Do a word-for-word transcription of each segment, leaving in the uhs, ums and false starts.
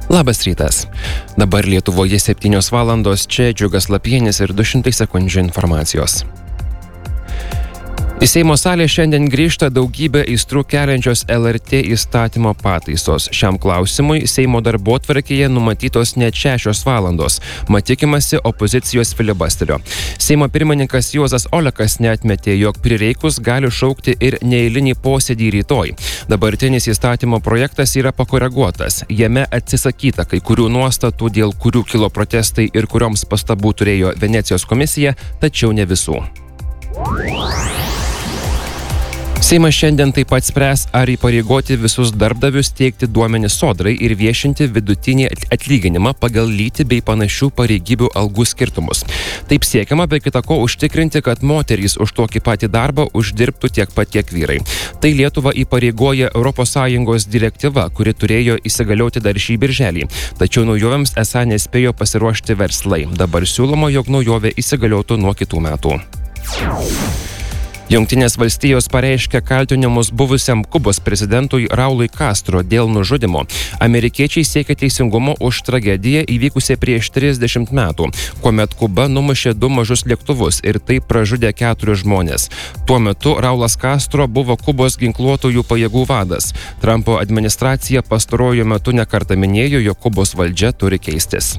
Labas rytas. Dabar Lietuvoje septynios valandos, čia Džiugas Lapienis ir du šimtai sekundžių informacijos. Į Seimo salę šiandien grįžta daugybė aistrų keliančios L R T įstatymo pataisos. Šiam klausimui Seimo darbotvarkėje numatytos net šešios valandos. Mat tikimasi opozicijos filibusterio. Seimo pirmininkas Juozas Olekas neatmetė, jog prireikus gali šaukti ir neeilinį posėdį rytoj. Dabartinis įstatymo projektas yra pakoreguotas. Jame atsisakyta kai kurių nuostatų, dėl kurių kilo protestai ir kurioms pastabų turėjo Venecijos komisija, tačiau ne visų. Seimas šiandien taip pat spręs, ar įpareigoti visus darbdavius teikti duomenis sodrai ir viešinti vidutinį atlyginimą pagal lytį bei panašių pareigybių algų skirtumus. Taip siekiama be kita ko užtikrinti, kad moterys už tokį patį darbą uždirbtų tiek pat kiek vyrai. Tai Lietuvą įpareigoja Europos Sąjungos direktyva, kuri turėjo įsigalioti dar šį birželį. Tačiau naujovėms esą nespėjo pasiruošti verslai. Dabar siūloma, jog naujovė įsigaliotų nuo kitų metų. Jungtinės valstijos pareiškė kaltinimus buvusiam Kubos prezidentui Raului Castro dėl nužudymo. Amerikiečiai siekia teisingumo už tragediją įvykusią prieš trisdešimt metų, kuomet Kuba numušė du mažus lėktuvus ir taip pražudė keturis žmonės. Tuo metu Raulas Castro buvo Kubos ginkluotųjų pajėgų vadas. Trumpo administracija pastaruoju metu nekartą minėjo, jog Kubos valdžia turi keistis.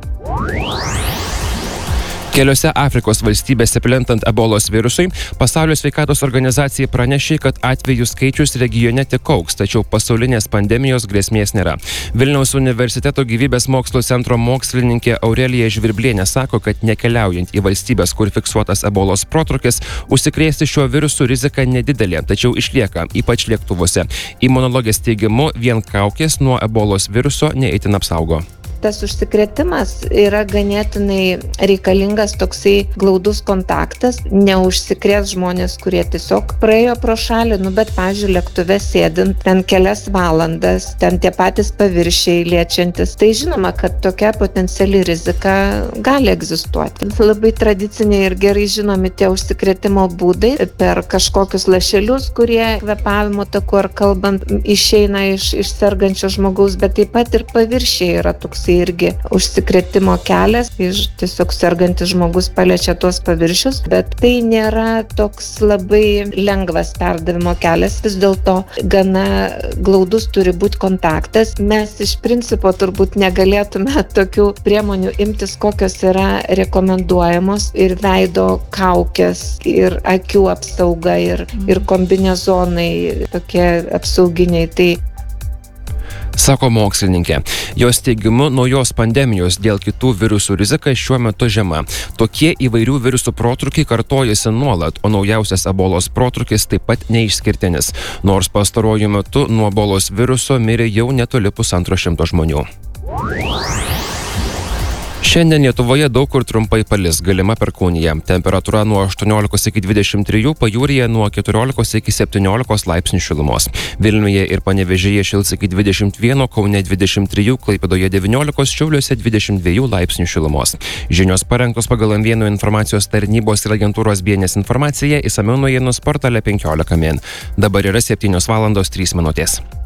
Keliose Afrikos valstybėse plintant ebolos virusui, Pasaulio sveikatos organizacija pranešė, kad atvejų skaičius regione tik augs, tačiau pasaulinės pandemijos grėsmės nėra. Vilniaus universiteto gyvybės mokslo centro mokslininkė Aurelija Žvirblienė sako, kad nekeliaujant į valstybės, kur fiksuotas ebolos protrūkis, užsikrėsti šiuo virusu rizika nedidelė, tačiau išlieka, ypač lėktuvuose. Imunologės teigimu, vien kaukės nuo ebolos viruso neįtin apsaugo. Tas užsikrėtimas yra ganėtinai reikalingas toksai glaudus kontaktas, neužsikrės žmonės, kurie tiesiog praėjo pro šalį, nu bet, pavyzdžiui, lėktuve sėdint ten kelias valandas, ten tie patys paviršiai liečiantis, tai žinoma, kad tokia potenciali rizika gali egzistuoti. Labai tradiciniai ir gerai žinomi tie užsikrėtimo būdai per kažkokius lašelius, kurie kvėpavimo taku ar kalbant išeina iš, iš sergančio žmogaus, bet taip pat ir paviršiai yra toksai irgi užsikrėtimo kelias, iš tiesiog sergantis žmogus paliečia tuos paviršius, bet tai nėra toks labai lengvas perdavimo kelias, vis dėlto gana glaudus turi būti kontaktas. Mes iš principo turbūt negalėtume tokių priemonių imtis, kokios yra rekomenduojamos, ir veido kaukės, ir akių apsauga, ir, ir kombinezonai tokie apsauginiai. Tai sako mokslininkė. Jos teigimu, naujos pandemijos dėl kitų virusų rizika šiuo metu žema. Tokie įvairių virusų protrūkiai kartojasi nuolat, o naujausias ebolos protrūkis taip pat neišskirtinis. Nors pastaruoju metu nuo ebolos viruso mirė jau netoli pusantro šimto žmonių. Šiandien Lietuvoje daug kur trumpai palis, galima perkūnija. Temperatūra nuo aštuoniolikos iki dvidešimt trijų, pajūryje nuo keturiolikos iki septyniolikos laipsnių šilumos. Vilniuje ir Panevėžyje šils iki dvidešimt vieno, Kaune dvidešimt trijų, Klaipėdoje devyniolikos, Šiauliuose dvidešimt dviejų laipsnių šilumos. Žinios parengtos pagal M vieno informacijos tarnybos ir agentūros B N S informaciją, išsamiau naujienų portale penkiolika min. Dabar yra septynios valandos trys minutės.